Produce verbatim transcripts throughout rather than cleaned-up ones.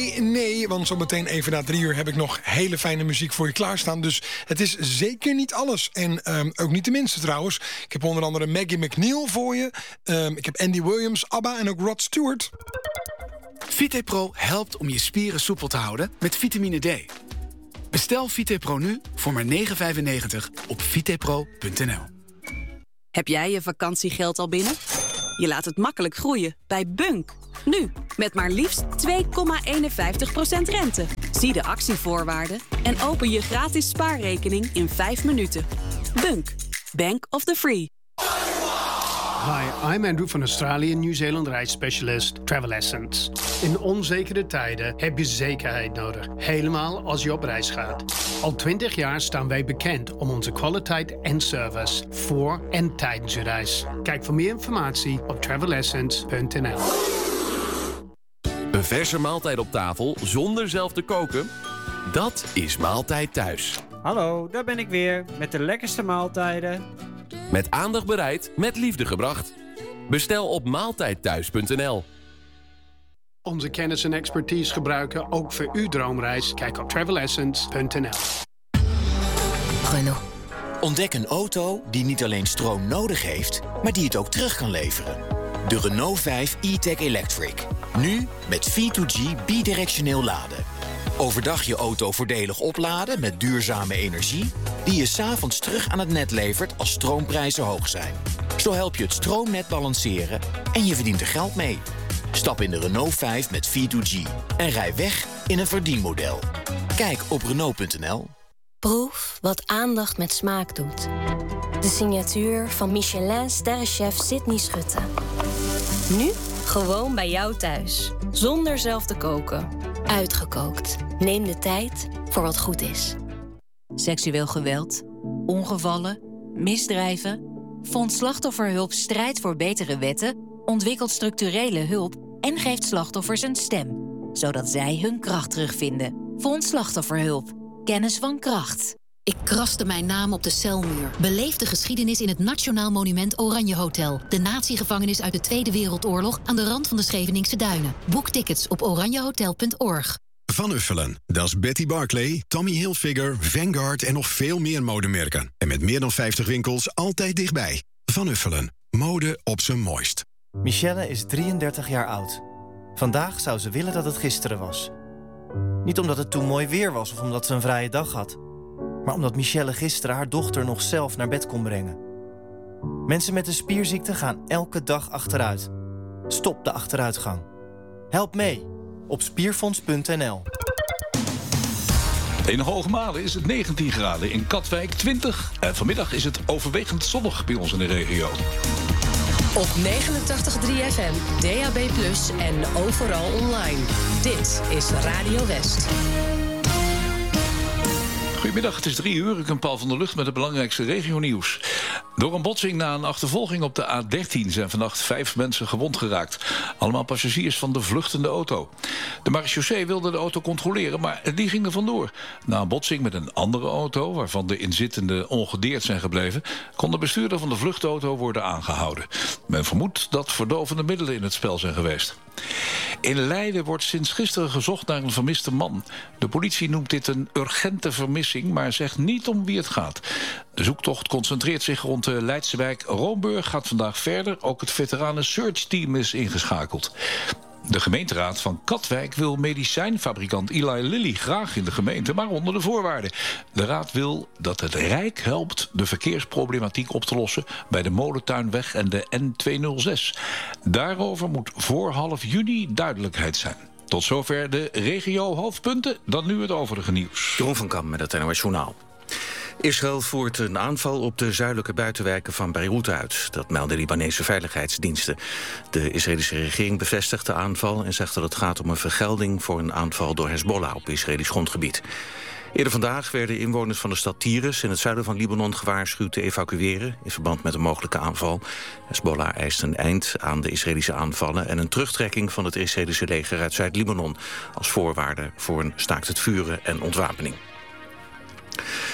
Nee, want zometeen even na drie uur heb ik nog hele fijne muziek voor je klaarstaan. Dus het is zeker niet alles. En um, ook niet de minste trouwens. Ik heb onder andere Maggie McNeil voor je. Um, ik heb Andy Williams, ABBA en ook Rod Stewart. VitePro helpt om je spieren soepel te houden met vitamine D. Bestel VitePro nu voor maar negen vijfennegentig op vitepro punt n l. Heb jij je vakantiegeld al binnen? Je laat het makkelijk groeien bij Bunk. Nu, met maar liefst twee komma eenenvijftig procent rente. Zie de actievoorwaarden en open je gratis spaarrekening in vijf minuten. Bunk, Bank of the Free. Hi, I'm Andrew van Australië, Nieuw-Zeeland reisspecialist Travel Essence. In onzekere tijden heb je zekerheid nodig, helemaal als je op reis gaat. Al twintig jaar staan wij bekend om onze kwaliteit en service voor en tijdens je reis. Kijk voor meer informatie op travel essence punt n l. Een verse maaltijd op tafel zonder zelf te koken? Dat is Maaltijd Thuis. Hallo, daar ben ik weer met de lekkerste maaltijden. Met aandacht bereid, met liefde gebracht. Bestel op maaltijdthuis punt n l. Onze kennis en expertise gebruiken ook voor uw droomreis. Kijk op travel essence punt n l. Renault. Ontdek een auto die niet alleen stroom nodig heeft, maar die het ook terug kan leveren. De Renault vijf e-tech Electric. Nu met V twee G bidirectioneel laden. Overdag je auto voordelig opladen met duurzame energie, die je 's avonds terug aan het net levert als stroomprijzen hoog zijn. Zo help je het stroomnet balanceren en je verdient er geld mee. Stap in de Renault vijf met V twee G en rij weg in een verdienmodel. Kijk op Renault punt n l. Proef wat aandacht met smaak doet. De signatuur van Michelin-sterrenchef Sydney Schutte. Nu gewoon bij jou thuis. Zonder zelf te koken. Uitgekookt. Neem de tijd voor wat goed is. Seksueel geweld, ongevallen, misdrijven. Fonds Slachtofferhulp strijdt voor betere wetten, ontwikkelt structurele hulp en geeft slachtoffers een stem, zodat zij hun kracht terugvinden. Fonds Slachtofferhulp. Kennis van kracht. Ik kraste mijn naam op de celmuur. Beleef de geschiedenis in het Nationaal Monument Oranje Hotel. De natiegevangenis uit de Tweede Wereldoorlog aan de rand van de Scheveningse Duinen. Boek tickets op oranjehotel punt org. Van Uffelen. Dat is Betty Barclay, Tommy Hilfiger, Vanguard en nog veel meer modemerken. En met meer dan vijftig winkels altijd dichtbij. Van Uffelen. Mode op zijn mooist. Michelle is drieëndertig jaar oud. Vandaag zou ze willen dat het gisteren was. Niet omdat het toen mooi weer was of omdat ze een vrije dag had, maar omdat Michelle gisteren haar dochter nog zelf naar bed kon brengen. Mensen met een spierziekte gaan elke dag achteruit. Stop de achteruitgang. Help mee op spierfonds punt n l. In Hoogmalen is het negentien graden, in Katwijk twintig. En vanmiddag is het overwegend zonnig bij ons in de regio. Op negenentachtig komma drie F M, D A B plus, en overal online. Dit is Radio West. Goedemiddag, het is drie uur. Ik ben Paul van der Lucht met het belangrijkste regionieuws. Door een botsing na een achtervolging op de A dertien zijn vannacht vijf mensen gewond geraakt. Allemaal passagiers van de vluchtende auto. De marechaussee wilde de auto controleren, maar die ging er vandoor. Na een botsing met een andere auto, waarvan de inzittenden ongedeerd zijn gebleven, kon de bestuurder van de vluchtauto worden aangehouden. Men vermoedt dat verdovende middelen in het spel zijn geweest. In Leiden wordt sinds gisteren gezocht naar een vermiste man. De politie noemt dit een urgente vermissing, maar zegt niet om wie het gaat. De zoektocht concentreert zich rond de Leidse wijk Roomburg, gaat vandaag verder. Ook het veteranen search team is ingeschakeld. De gemeenteraad van Katwijk wil medicijnfabrikant Eli Lilly graag in de gemeente, maar onder de voorwaarden. De raad wil dat het Rijk helpt de verkeersproblematiek op te lossen bij de Molentuinweg en de N tweehonderdzes. Daarover moet voor half juni duidelijkheid zijn. Tot zover de regio hoofdpunten. Dan nu het overige nieuws. Jeroen van Kam met het N O S Journaal. Israël voert een aanval op de zuidelijke buitenwijken van Beirut uit. Dat melden Libanese veiligheidsdiensten. De Israëlische regering bevestigt de aanval en zegt dat het gaat om een vergelding voor een aanval door Hezbollah op Israëlisch grondgebied. Eerder vandaag werden inwoners van de stad Tyrus in het zuiden van Libanon gewaarschuwd te evacueren in verband met een mogelijke aanval. Hezbollah eist een eind aan de Israëlische aanvallen en een terugtrekking van het Israëlische leger uit Zuid-Libanon als voorwaarde voor een staakt het vuren en ontwapening.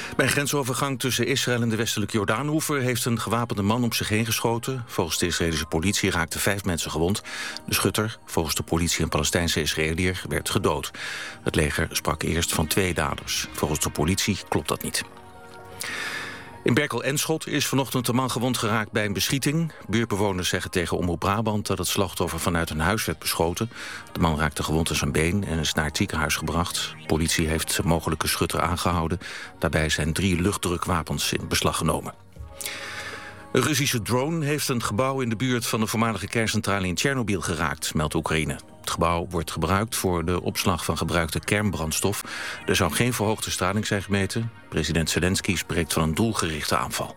Bij een grensovergang tussen Israël en de westelijke Jordaanoever heeft een gewapende man om zich heen geschoten. Volgens de Israëlische politie raakten vijf mensen gewond. De schutter, volgens de politie een Palestijnse Israëliër, werd gedood. Het leger sprak eerst van twee daders. Volgens de politie klopt dat niet. In Berkel-Enschot is vanochtend een man gewond geraakt bij een beschieting. Buurtbewoners zeggen tegen Omroep Brabant dat het slachtoffer vanuit een huis werd beschoten. De man raakte gewond aan zijn been en is naar het ziekenhuis gebracht. Politie heeft de mogelijke schutter aangehouden. Daarbij zijn drie luchtdrukwapens in beslag genomen. Een Russische drone heeft een gebouw in de buurt van de voormalige kerncentrale in Tsjernobyl geraakt, meldt Oekraïne. Het gebouw wordt gebruikt voor de opslag van gebruikte kernbrandstof. Er zou geen verhoogde straling zijn gemeten. President Zelensky spreekt van een doelgerichte aanval.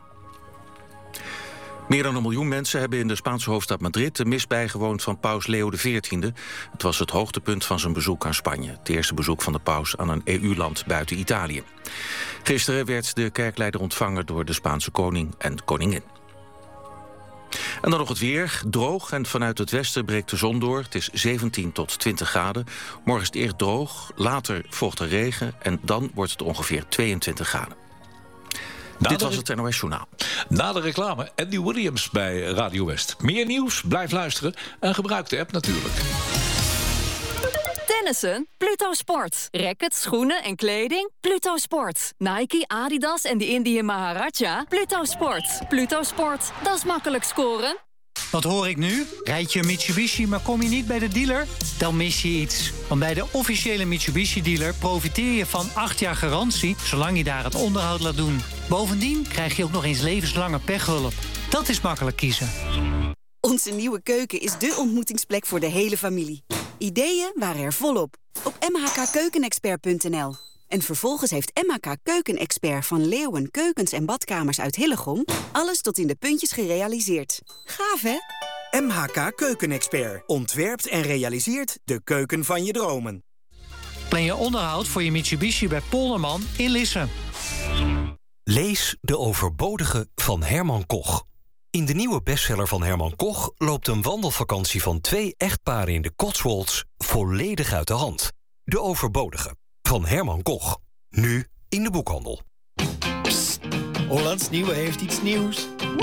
Meer dan een miljoen mensen hebben in de Spaanse hoofdstad Madrid de mis bijgewoond van paus Leo de veertiende. Het was het hoogtepunt van zijn bezoek aan Spanje. Het eerste bezoek van de paus aan een E U-land buiten Italië. Gisteren werd de kerkleider ontvangen door de Spaanse koning en koningin. En dan nog het weer. Droog en vanuit het westen breekt de zon door. Het is zeventien tot twintig graden. Morgen is het eerst droog, later volgt er regen en dan wordt het ongeveer tweeëntwintig graden. Na Dit was het N O S Journaal. Na de reclame, Andy Williams bij Radio West. Meer nieuws, blijf luisteren en gebruik de app natuurlijk. Tennissen? Pluto Sport. Rackets, schoenen en kleding? Pluto Sport. Nike, Adidas en de Indian Maharaja? Pluto Sport. Pluto Sport. Dat is makkelijk scoren. Wat hoor ik nu? Rijd je een Mitsubishi, maar kom je niet bij de dealer? Dan mis je iets. Want bij de officiële Mitsubishi-dealer profiteer je van acht jaar garantie, zolang je daar het onderhoud laat doen. Bovendien krijg je ook nog eens levenslange pechhulp. Dat is makkelijk kiezen. Onze nieuwe keuken is dé ontmoetingsplek voor de hele familie. Ideeën waren er volop op m h k keukenexpert punt n l. En vervolgens heeft M H K Keukenexpert van Leeuwen Keukens en Badkamers uit Hillegom alles tot in de puntjes gerealiseerd. Gaaf, hè? M H K Keukenexpert ontwerpt en realiseert de keuken van je dromen. Plan je onderhoud voor je Mitsubishi bij Polderman in Lisse. Lees De Overbodige van Herman Koch. In de nieuwe bestseller van Herman Koch loopt een wandelvakantie van twee echtparen in de Cotswolds volledig uit de hand. De Overbodige van Herman Koch. Nu in de boekhandel. Psst, Hollands Nieuwe heeft iets nieuws.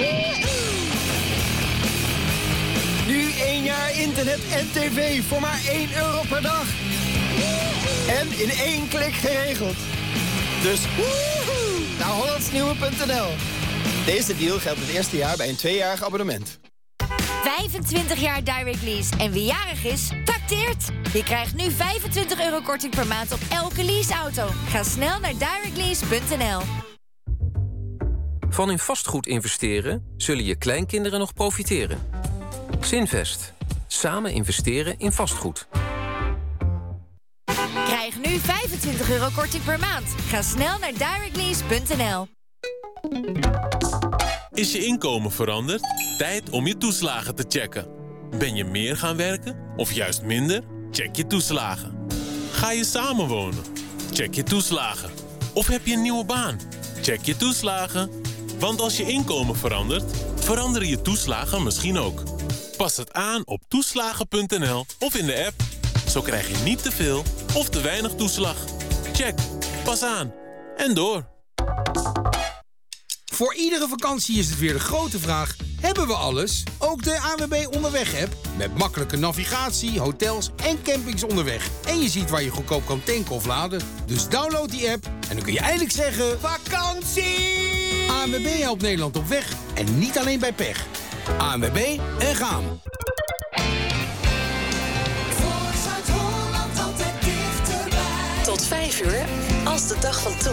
Nu één jaar internet en tv voor maar één euro per dag. En in één klik geregeld. Dus woehoe, naar hollandsnieuwe punt n l. Deze deal geldt het eerste jaar bij een tweejarig abonnement. vijfentwintig jaar Direct Lease. En wie jarig is, tacteert. Je krijgt nu vijfentwintig euro korting per maand op elke leaseauto. Ga snel naar direct lease punt n l. Van in vastgoed investeren zullen je kleinkinderen nog profiteren. Zinvest. Samen investeren in vastgoed. Krijg nu vijfentwintig euro korting per maand. Ga snel naar direct lease punt n l. Is je inkomen veranderd? Tijd om je toeslagen te checken. Ben je meer gaan werken of juist minder? Check je toeslagen. Ga je samenwonen? Check je toeslagen. Of heb je een nieuwe baan? Check je toeslagen. Want als je inkomen verandert, veranderen je toeslagen misschien ook. Pas het aan op toeslagen punt n l of in de app. Zo krijg je niet te veel of te weinig toeslag. Check. Pas aan. En door. Voor iedere vakantie is het weer de grote vraag: hebben we alles? Ook de A N W B Onderweg-app. Met makkelijke navigatie, hotels en campings onderweg. En je ziet waar je goedkoop kan tanken of laden. Dus download die app en dan kun je eindelijk zeggen: vakantie! A N W B helpt Nederland op weg en niet alleen bij pech. A N W B en gaan. Tot vijf uur, als de dag van